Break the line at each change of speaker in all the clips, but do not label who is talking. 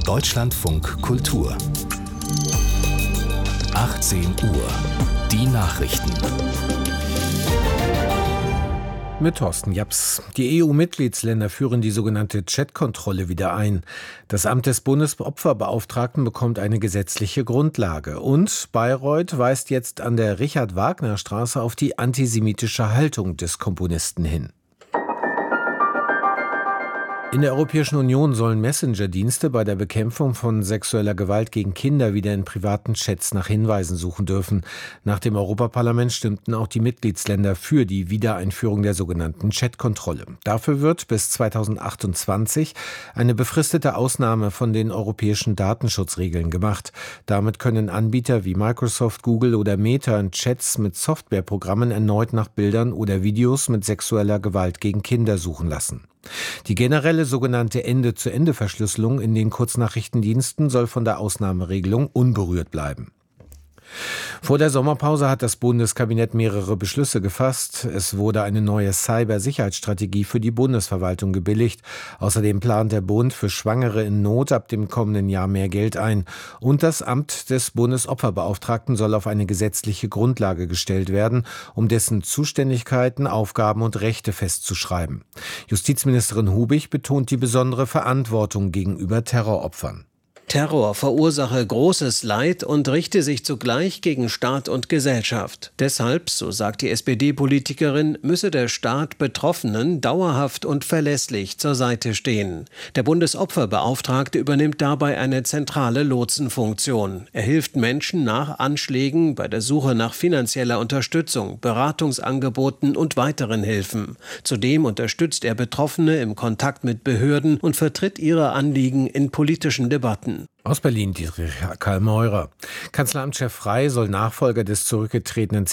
Deutschlandfunk Kultur 18 Uhr. Die Nachrichten.
Mit Thorsten Japs. Die EU-Mitgliedsländer führen die sogenannte Chat-Kontrolle wieder ein. Das Amt des Bundesopferbeauftragten bekommt eine gesetzliche Grundlage. Und Bayreuth weist jetzt an der Richard-Wagner-Straße auf die antisemitische Haltung des Komponisten hin. In der Europäischen Union sollen Messenger-Dienste bei der Bekämpfung von sexueller Gewalt gegen Kinder wieder in privaten Chats nach Hinweisen suchen dürfen. Nach dem Europaparlament stimmten auch die Mitgliedsländer für die Wiedereinführung der sogenannten Chat-Kontrolle. Dafür wird bis 2028 eine befristete Ausnahme von den europäischen Datenschutzregeln gemacht. Damit können Anbieter wie Microsoft, Google oder Meta in Chats mit Softwareprogrammen erneut nach Bildern oder Videos mit sexueller Gewalt gegen Kinder suchen lassen. Die generelle sogenannte Ende-zu-Ende-Verschlüsselung in den Kurznachrichtendiensten soll von der Ausnahmeregelung unberührt bleiben. Vor der Sommerpause hat das Bundeskabinett mehrere Beschlüsse gefasst. Es wurde eine neue Cybersicherheitsstrategie für die Bundesverwaltung gebilligt. Außerdem plant der Bund für Schwangere in Not ab dem kommenden Jahr mehr Geld ein. Und das Amt des Bundesopferbeauftragten soll auf eine gesetzliche Grundlage gestellt werden, um dessen Zuständigkeiten, Aufgaben und Rechte festzuschreiben. Justizministerin Hubig betont die besondere Verantwortung gegenüber Terroropfern.
Terror verursache großes Leid und richte sich zugleich gegen Staat und Gesellschaft. Deshalb, so sagt die SPD-Politikerin, müsse der Staat Betroffenen dauerhaft und verlässlich zur Seite stehen. Der Bundesopferbeauftragte übernimmt dabei eine zentrale Lotsenfunktion. Er hilft Menschen nach Anschlägen bei der Suche nach finanzieller Unterstützung, Beratungsangeboten und weiteren Hilfen. Zudem unterstützt er Betroffene im Kontakt mit Behörden und vertritt ihre Anliegen in politischen Debatten.
Aus Berlin Dietrich Karl Meurer. Kanzleramtschef Frey soll Nachfolger des zurückgetretenen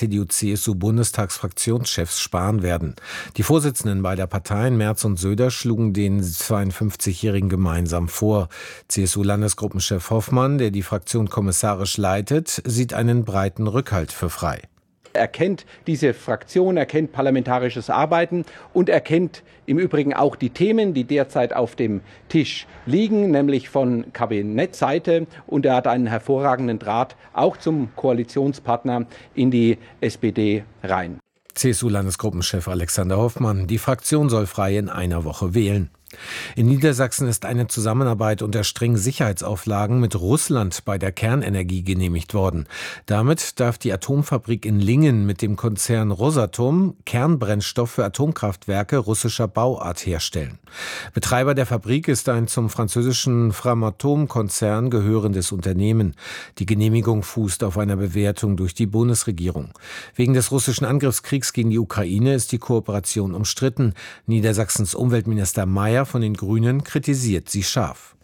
CDU-CSU-Bundestagsfraktionschefs Spahn werden. Die Vorsitzenden beider Parteien, Merz und Söder, schlugen den 52-Jährigen gemeinsam vor. CSU-Landesgruppenchef Hoffmann, der die Fraktion kommissarisch leitet, sieht einen breiten Rückhalt für Frey.
Er kennt diese Fraktion, er kennt parlamentarisches Arbeiten und er kennt im Übrigen auch die Themen, die derzeit auf dem Tisch liegen, nämlich von Kabinettsseite. Und er hat einen hervorragenden Draht auch zum Koalitionspartner in die SPD rein.
CSU-Landesgruppenchef Alexander Hoffmann. Die Fraktion soll Frey in einer Woche wählen. In Niedersachsen ist eine Zusammenarbeit unter strengen Sicherheitsauflagen mit Russland bei der Kernenergie genehmigt worden. Damit darf die Atomfabrik in Lingen mit dem Konzern Rosatom Kernbrennstoff für Atomkraftwerke russischer Bauart herstellen. Betreiber der Fabrik ist ein zum französischen Framatome-Konzern gehörendes Unternehmen. Die Genehmigung fußt auf einer Bewertung durch die Bundesregierung. Wegen des russischen Angriffskriegs gegen die Ukraine ist die Kooperation umstritten. Niedersachsens Umweltminister Mayer von den Grünen kritisiert sie scharf.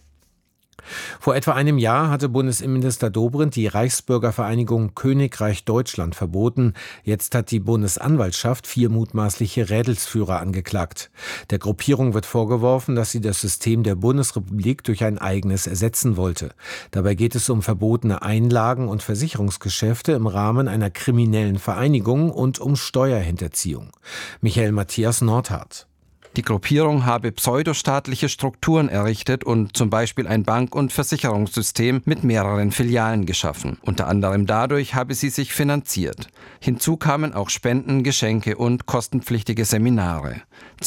Vor etwa einem Jahr hatte Bundesinnenminister Dobrindt die Reichsbürgervereinigung Königreich Deutschland verboten. Jetzt hat die Bundesanwaltschaft 4 mutmaßliche Rädelsführer angeklagt. Der Gruppierung wird vorgeworfen, dass sie das System der Bundesrepublik durch ein eigenes ersetzen wollte. Dabei geht es um verbotene Einlagen- und Versicherungsgeschäfte im Rahmen einer kriminellen Vereinigung und um Steuerhinterziehung. Michael Matthias Nordhardt.
Die Gruppierung habe pseudostaatliche Strukturen errichtet und zum Beispiel ein Bank- und Versicherungssystem mit mehreren Filialen geschaffen. Unter anderem dadurch habe sie sich finanziert. Hinzu kamen auch Spenden, Geschenke und kostenpflichtige Seminare.